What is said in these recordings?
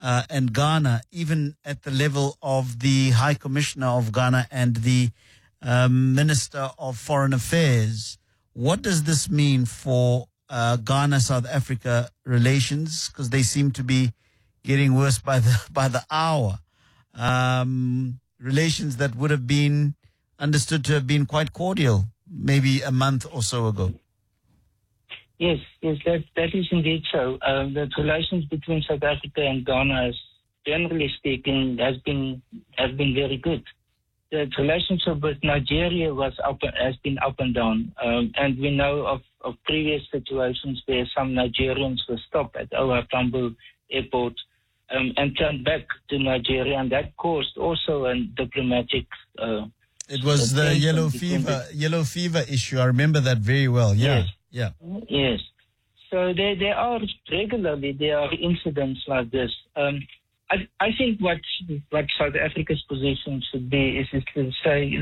and Ghana, even at the level of the High Commissioner of Ghana and the Minister of Foreign Affairs. What does this mean for Ghana-South Africa relations? Because they seem to be getting worse by the hour. Relations that would have been understood to have been quite cordial maybe a month or so ago. Yes, that is indeed so. The relations between South Africa and Ghana, generally speaking, has been very good. The relationship with Nigeria has been up and down, and we know of previous situations where some Nigerians were stopped at OR Tambo Airport and turned back to Nigeria, and that caused also a diplomatic. It was the yellow fever issue. I remember that very well. Yeah, yes. Yes. So there are incidents like this. I think what South Africa's position should be is to say,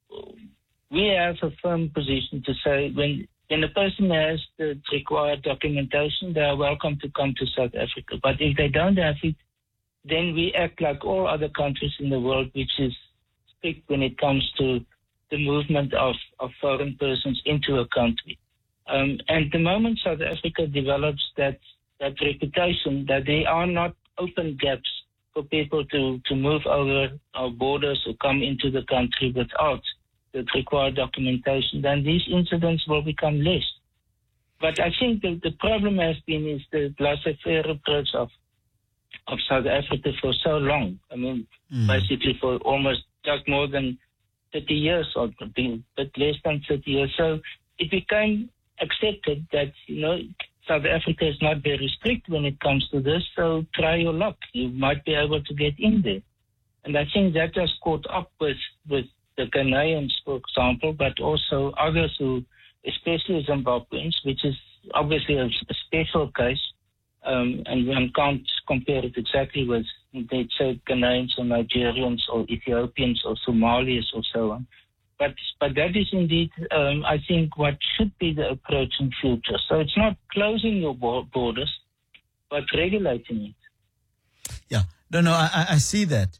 we have a firm position to say when a person has the required documentation, they are welcome to come to South Africa. But if they don't have it, then we act like all other countries in the world, which is strict when it comes to the movement of foreign persons into a country. And the moment South Africa develops that reputation that there are not open gaps for people to move over our borders or come into the country without the required documentation, then these incidents will become less. But I think the problem has been is the laissez-faire approach of South Africa for so long. I mean, basically for almost just more than 30 years or a bit less than 30 years. So it became accepted that, South Africa is not very strict when it comes to this, so try your luck. You might be able to get in there. And I think that has caught up with the Ghanaians, for example, but also others who, especially Zimbabweans, which is obviously a special case, and one can't compare it exactly with, they'd say, Ghanaians or Nigerians or Ethiopians or Somalis or so on. But that is indeed, I think, what should be the approach in future. So it's not closing your borders, but regulating it. Yeah, no, I see that.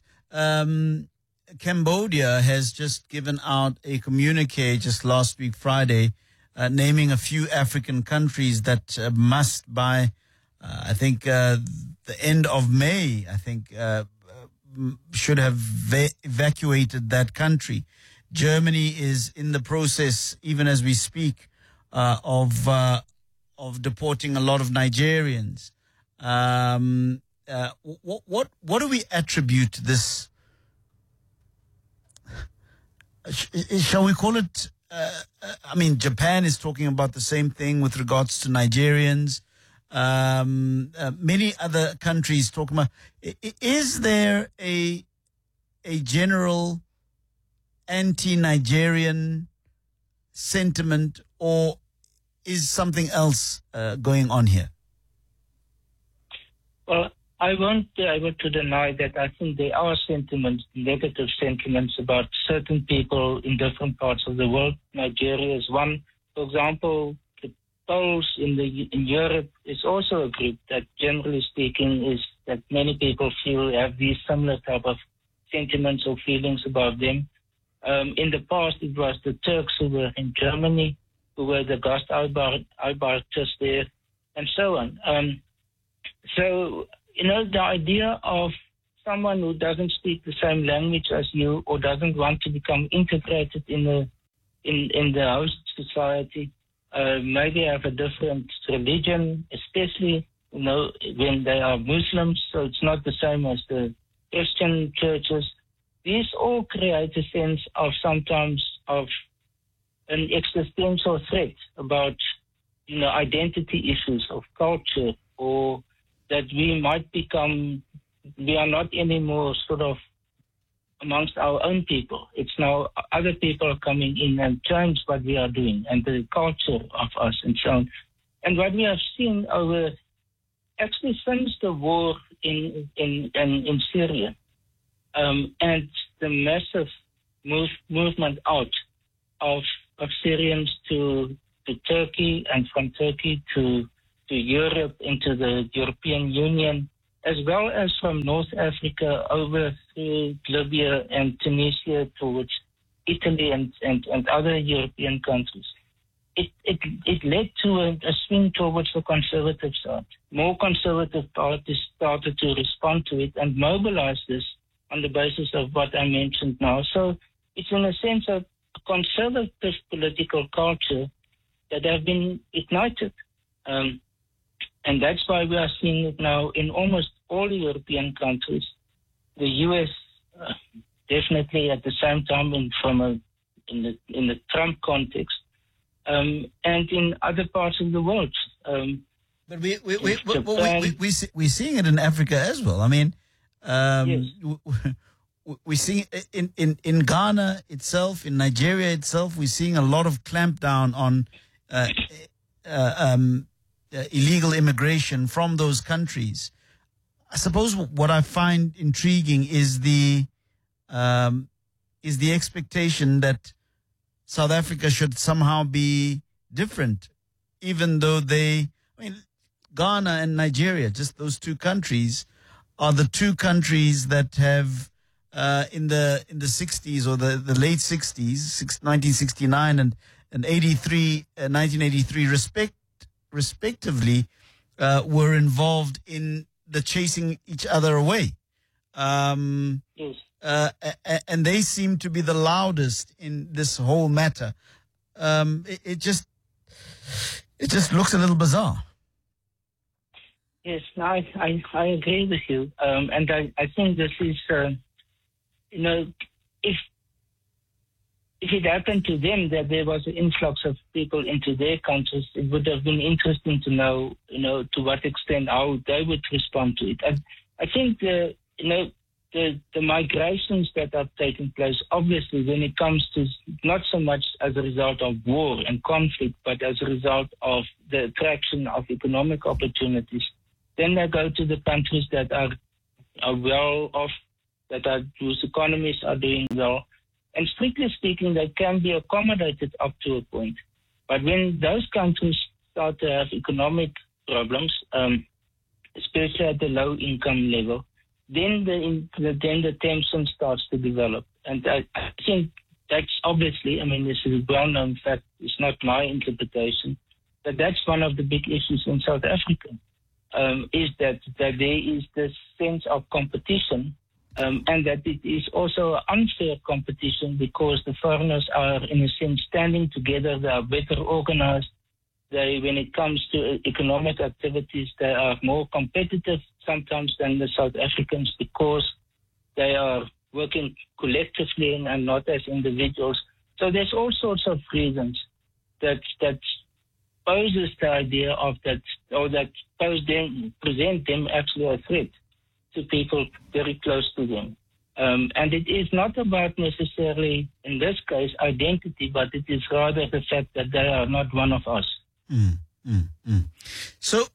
Cambodia has just given out a communique just last week, Friday, naming a few African countries that must, by, I think, the end of May, should have evacuated that country. Germany is in the process, even as we speak, of deporting a lot of Nigerians. What do we attribute this? Shall we call it? Japan is talking about the same thing with regards to Nigerians. Many other countries talking about. Is there a general anti-Nigerian sentiment, or is something else going on here? Well, I won't be able to deny that I think there are negative sentiments about certain people in different parts of the world. Nigeria is one. For example, the Poles in Europe is also a group that, generally speaking, is that many people feel have these similar type of sentiments or feelings about them. In the past, it was the Turks who were in Germany, who were the Gastarbeiters there, and so on. So, the idea of someone who doesn't speak the same language as you or doesn't want to become integrated in the host society, maybe have a different religion, especially, when they are Muslims, so it's not the same as the Christian churches. These all create a sense of sometimes of an existential threat about, identity issues of culture, or that we are not anymore sort of amongst our own people. It's now other people coming in and change what we are doing and the culture of us and so on. And what we have seen actually since the war in Syria, and the massive movement out of Syrians to Turkey, and from Turkey to Europe, into the European Union, as well as from North Africa over through Libya and Tunisia towards Italy and other European countries. It led to a swing towards the conservative side. More conservative parties started to respond to it and mobilize this on the basis of what I mentioned now. So it's in a sense a conservative political culture that have been ignited. And that's why we are seeing it now in almost all European countries. The US definitely at the same time in the Trump context, and in other parts of the world. But we're seeing it in Africa as well. I mean, yes. we see in Ghana itself, in Nigeria itself, we're seeing a lot of clampdown on illegal immigration from those countries. I suppose what I find intriguing is the expectation that South Africa should somehow be different, even though Ghana and Nigeria, just those two countries, are the two countries that have in the 60s or the late 60s, 1969 and 1983, respectively, were involved in the chasing each other away. Yes. And they seem to be the loudest in this whole matter. It just looks a little bizarre. Yes, no, I agree with you. And I think this is, if it happened to them that there was an influx of people into their countries, it would have been interesting to know, to what extent how they would respond to it. I think the migrations that are taking place, obviously, when it comes to not so much as a result of war and conflict, but as a result of the attraction of economic opportunities, then they go to the countries that are well off, whose economies are doing well. And strictly speaking, they can be accommodated up to a point. But when those countries start to have economic problems, especially at the low income level, then the tension starts to develop. And I think that's obviously, this is a well-known fact, it's not my interpretation, but that's one of the big issues in South Africa, is that there is this sense of competition, and that it is also unfair competition because the foreigners are, in a sense, standing together, they are better organized. When it comes to economic activities, they are more competitive sometimes than the South Africans because they are working collectively and not as individuals. So there's all sorts of reasons that poses the idea of that, or that present them actually a threat to people very close to them. And it is not about necessarily, in this case, identity, but it is rather the fact that they are not one of us. So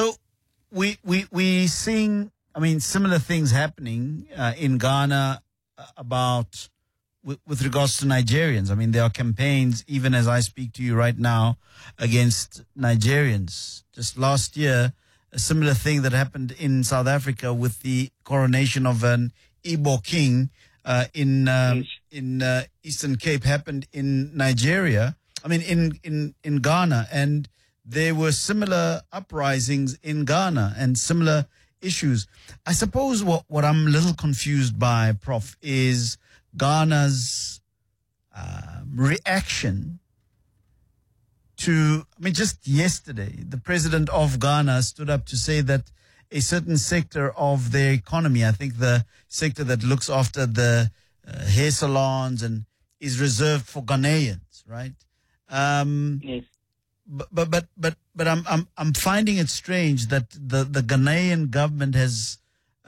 we seeing, similar things happening in Ghana about with regards to Nigerians. There are campaigns, even as I speak to you right now, against Nigerians. Just last year, a similar thing that happened in South Africa with the coronation of an Igbo king in Eastern Cape happened in Nigeria. In Ghana, and there were similar uprisings in Ghana and similar issues. I suppose what I'm a little confused by, Prof, is Ghana's reaction to, just yesterday, the president of Ghana stood up to say that a certain sector of their economy, I think the sector that looks after the hair salons and is reserved for Ghanaians, right? Yes. But I'm finding it strange that the Ghanaian government has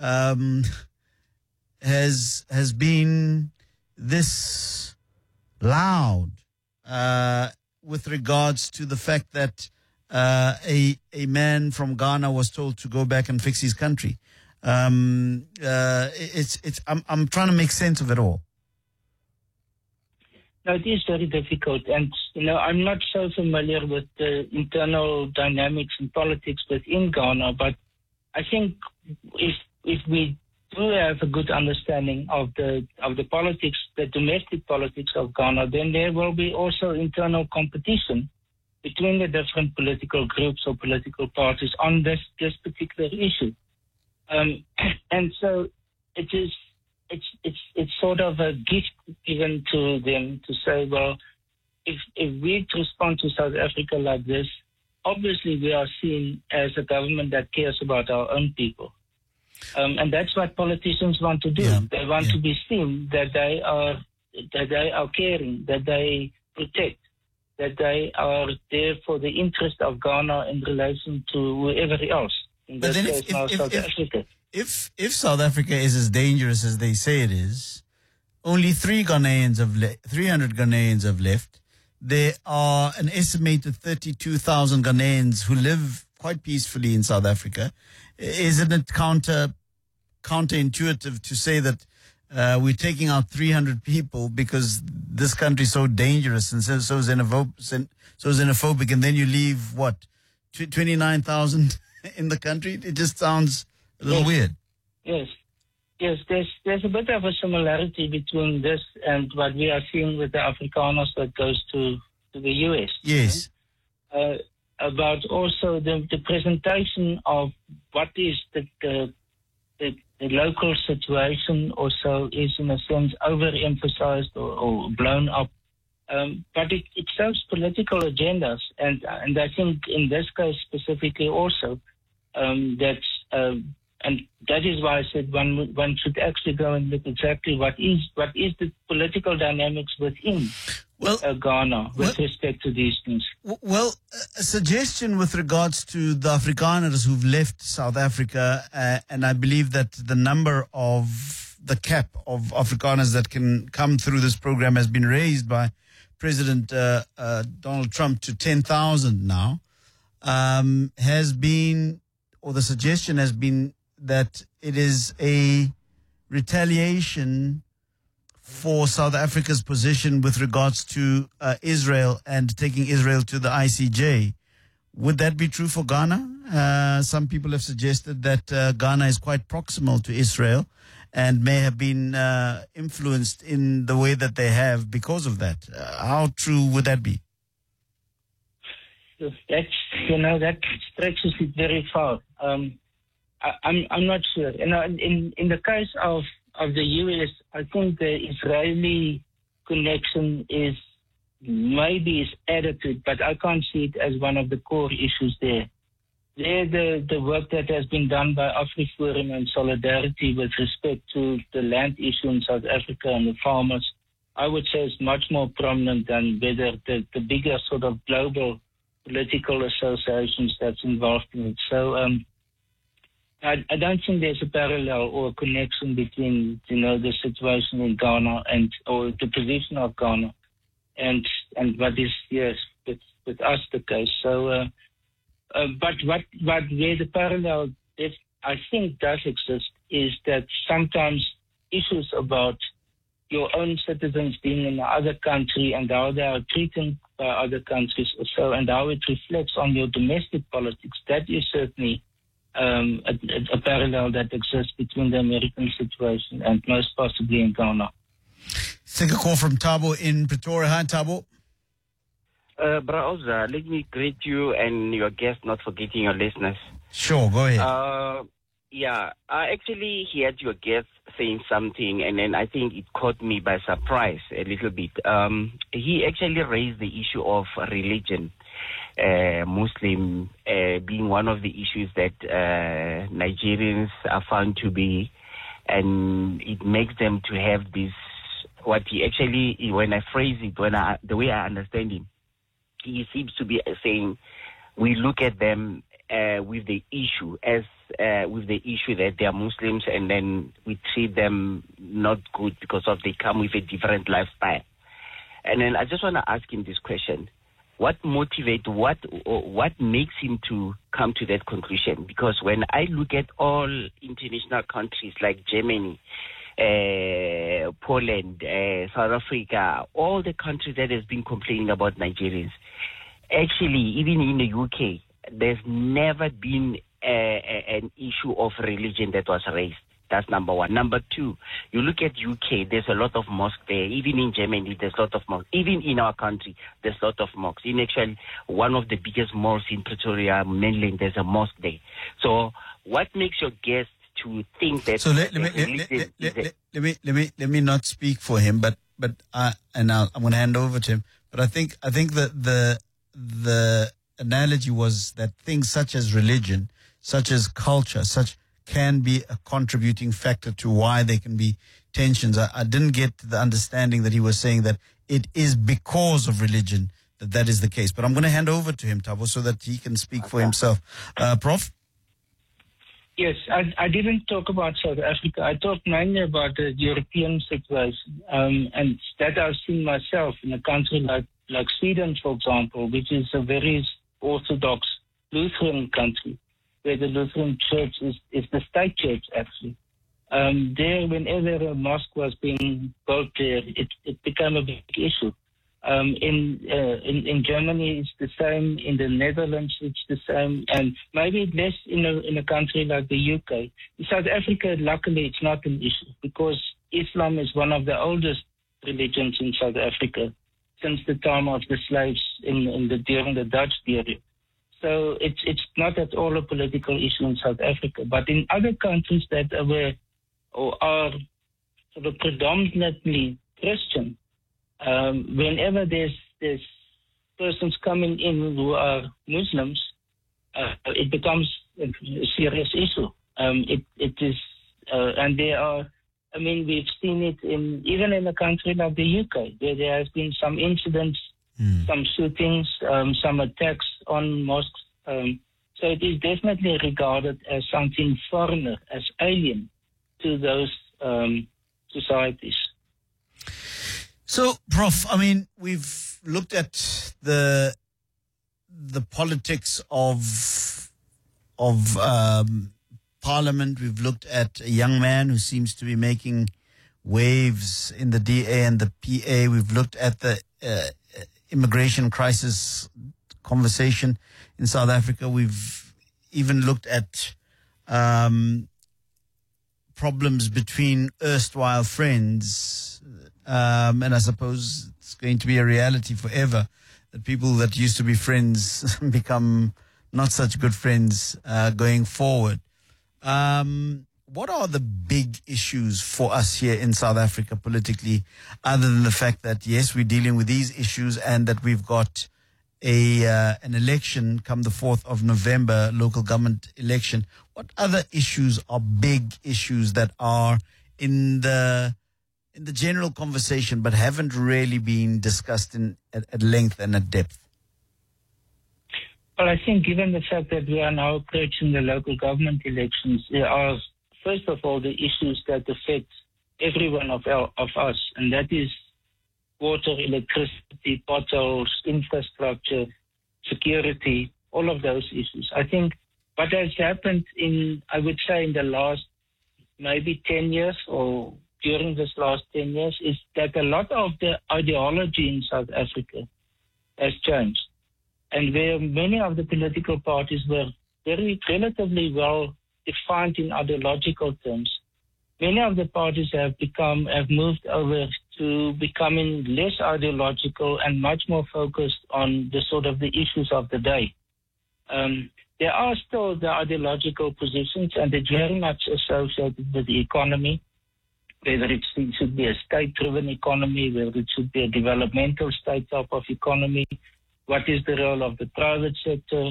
been this loud with regards to the fact that a man from Ghana was told to go back and fix his country. I'm trying to make sense of it all. No, it is very difficult, and I'm not so familiar with the internal dynamics and politics within Ghana, but I think if we do have a good understanding of the politics, the domestic politics of Ghana, then there will be also internal competition between the different political groups or political parties on this particular issue. And so it's sort of a gift given to them to say, well, if we respond to South Africa like this, obviously we are seen as a government that cares about our own people. And that's what politicians want to do. Yeah. They want to be seen that they are caring, that they protect, that they are there for the interest of Ghana in relation to whoever else. In this case, now South Africa. If South Africa is as dangerous as they say it is, only 300 Ghanaians have left. There are an estimated 32,000 Ghanaians who live quite peacefully in South Africa. Isn't it counterintuitive to say that we're taking out 300 people because this country is so dangerous and so xenophobic, and then you leave, 29,000 in the country? It just sounds a little weird. Yes. There's a bit of a similarity between this and what we are seeing with the Afrikaners that goes to the US. Yes. About also the presentation of what is the local situation also is in a sense overemphasized or blown up. But it serves political agendas, and I think in this case specifically also and that is why I said one should actually go and look exactly what is the political dynamics within Ghana with respect to these things. Well, a suggestion with regards to the Afrikaners who've left South Africa, and I believe that the number of the cap of Afrikaners that can come through this program has been raised by President Donald Trump to 10,000 now, has been, or the suggestion has been, that it is a retaliation for South Africa's position with regards to Israel and taking Israel to the ICJ. Would that be true for Ghana? Some people have suggested that Ghana is quite proximal to Israel and may have been influenced in the way that they have because of that. How true would that be? That stretches it very far. I'm not sure. In the case of the US, I think the Israeli connection is added to it, but I can't see it as one of the core issues there. The work that has been done by AfriForum and Solidarity with respect to the land issue in South Africa and the farmers, I would say is much more prominent than whether the bigger sort of global political associations that's involved in it. So I don't think there's a parallel or a connection between, the situation in Ghana or the position of Ghana and what is, with us the case. So, but where the parallel, I think, does exist is that sometimes issues about your own citizens being in another country and how they are treated by other countries or so, and how it reflects on your domestic politics, that is certainly a parallel that exists between the American situation and most possibly in Ghana. Take a call from Thabo in Pretoria. Hi, Thabo. Brauza, let me greet you and your guest, not forgetting your listeners. Sure, go ahead. I actually heard your guest saying something, and then I think it caught me by surprise a little bit. He actually raised the issue of religion, Muslim being one of the issues that Nigerians are found to be, and it makes them to have this, what he actually, when I phrase it, the way I understand him, he seems to be saying we look at them with the issue that they are Muslims, and then we treat them not good because of they come with a different lifestyle. And then I just want to ask him this question: what makes him to come to that conclusion? Because when I look at all international countries like Germany, Poland, South Africa, all the countries that has been complaining about Nigerians, actually, even in the UK, there's never been an issue of religion that was raised. That's number one. Number two, you look at UK, there's a lot of mosques there. Even in Germany, there's a lot of mosques. Even in our country, there's a lot of mosques. In actually, one of the biggest malls in Pretoria, mainland, there's a mosque there. So what makes your guest to think that... So let me not speak for him, but I'm going to hand over to him. But I think that the analogy was that things such as religion, such as culture, can be a contributing factor to why there can be tensions. I didn't get the understanding that he was saying that it is because of religion that is the case. But I'm going to hand over to him, Thabo, so that he can speak for himself. Prof? Yes, I didn't talk about South Africa. I talked mainly about the European situation, and that I've seen myself in a country like Sweden, for example, which is a very orthodox Lutheran country, where the Lutheran Church is the state church, actually. There, whenever a mosque was being built there, it became a big issue. In Germany, it's the same. In the Netherlands, it's the same, and maybe less in a country like the UK. In South Africa, luckily, it's not an issue because Islam is one of the oldest religions in South Africa since the time of the slaves during the Dutch period. So it's not at all a political issue in South Africa. But in other countries that are sort of predominantly Christian, whenever there's persons coming in who are Muslims, it becomes a serious issue. It is, and there are. I mean, we've seen it even in a country like the UK, where there has been some incidents, some shootings, some attacks on mosques. So it is definitely regarded as something foreigner, as alien to those societies. So, Prof, I mean, we've looked at the politics of Parliament. We've looked at a young man who seems to be making waves in the DA and the PA. We've looked at the immigration crisis conversation in South Africa. We've even looked at problems between erstwhile friends. And I suppose it's going to be a reality forever that people that used to be friends become not such good friends going forward. What are the big issues for us here in South Africa politically, other than the fact that, yes, we're dealing with these issues and that we've got an election come the 4th of November, local government election? What other issues are big issues that are in the general conversation but haven't really been discussed at length and at depth? Well, I think given the fact that we are now approaching the local government elections, there are, first of all, the issues that affect every one of us, and that is water, electricity, potholes, infrastructure, security, all of those issues. I think what has happened I would say in the last maybe 10 years or during this last 10 years is that a lot of the ideology in South Africa has changed. And where many of the political parties were relatively well defined in ideological terms, many of the parties have moved over to becoming less ideological and much more focused on the sort of the issues of the day. There are still the ideological positions, and it's very much associated with the economy, whether it should be a state-driven economy, whether it should be a developmental state type of economy. What is the role of the private sector,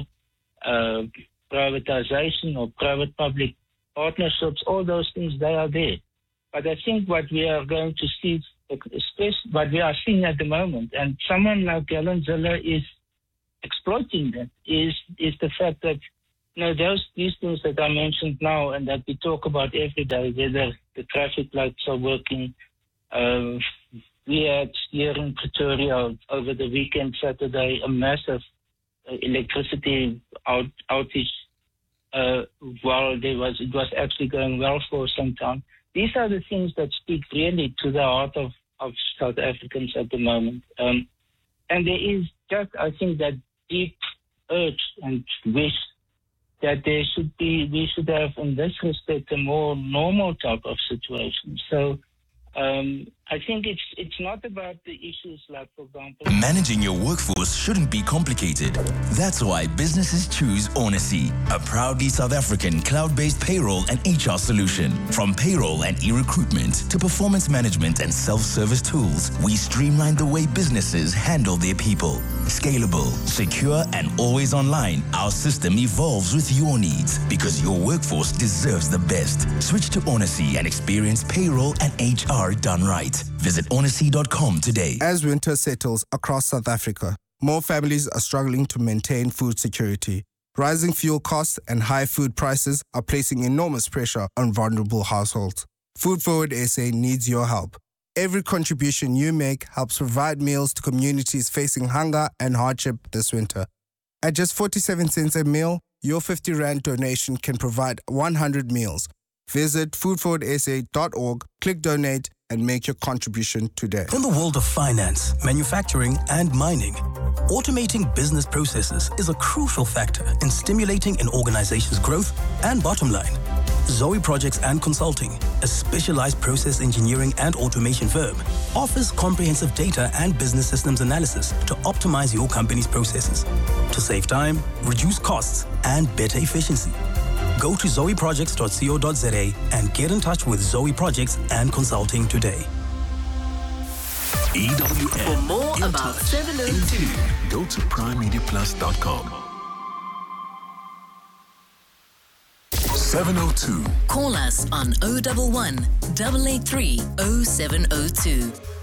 privatization or private-public partnerships, all those things, they are there. But I think what we are going to see, what we are seeing at the moment, and someone like Helen Zille is exploiting that, is the fact that these things that I mentioned now and that we talk about every day, whether the traffic lights are working, we had here in Pretoria over the weekend, Saturday, a massive electricity outage while it was actually going well for some time. These are the things that speak really to the heart of South Africans at the moment. And there is just, I think, that deep urge and wish that we should have in this respect a more normal type of situation. So I think it's not about the issues like, for example, managing your workforce shouldn't be complicated. That's why businesses choose Onacy, a proudly South African cloud-based payroll and HR solution. From payroll and e-recruitment to performance management and self-service tools, we streamline the way businesses handle their people. Scalable, secure, and always online, our system evolves with your needs because your workforce deserves the best. Switch to Onacy and experience payroll and HR done right. Visit onacy.com today. As winter settles across South Africa, more families are struggling to maintain food security. Rising fuel costs and high food prices are placing enormous pressure on vulnerable households. Food Forward SA needs your help. Every contribution you make helps provide meals to communities facing hunger and hardship this winter. At just 47 cents a meal, your 50 Rand donation can provide 100 meals. Visit foodforwardsa.org, click donate, and make your contribution today. In the world of finance, manufacturing, and mining, automating business processes is a crucial factor in stimulating an organization's growth and bottom line. Zoe Projects and Consulting, a specialized process engineering and automation firm, offers comprehensive data and business systems analysis to optimize your company's processes, to save time, reduce costs, and better efficiency. Go to zoeprojects.co.za and get in touch with Zoe Projects and Consulting today. EWN. For more about 702, go to primemediaplus.com. 702. Call us on 011 883 0702.